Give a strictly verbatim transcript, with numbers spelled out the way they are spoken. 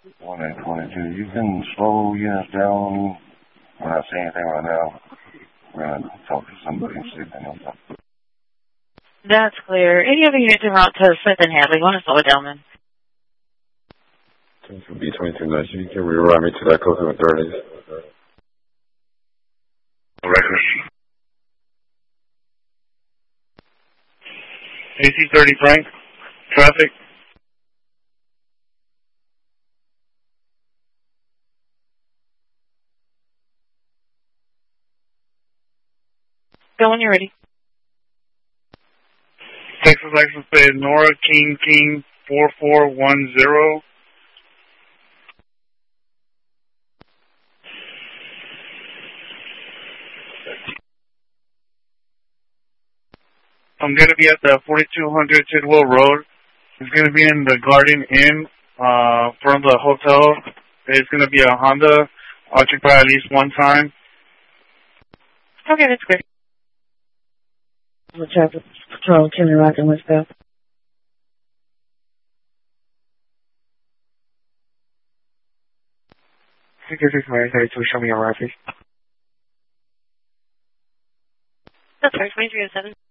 one and twenty-two. You can slow units down. We're not seeing anything right now. We're going to talk to somebody and see if they know something. That's clear. Any other units en route to Smith and Hadley? Want to slow it down then? B twenty-two nineteen, you can reroute me to that closing with thirties. Records. A C thirty Frank, traffic. Go when you're ready. Texas license plate Nora King King four four one zero. I'm going to be at the forty-two hundred Tidwell Road. It's going to be in the Garden Inn uh, from the hotel. It's going to be a Honda. I'll check by at least one time. Okay, that's great. Traffic Patrol, Kenny Rock and Westbell. Security thirty-two, show me your R P. That's right, twenty-three oh seven.